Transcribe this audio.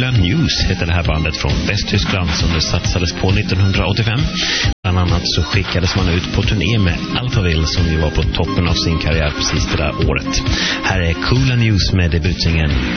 Coola News heter det här bandet från Västtyskland som det satsades på 1985. Bland annat så skickades man ut på turné med Alphaville som ju var på toppen av sin karriär precis det där året. Här är Coola News med debutsingen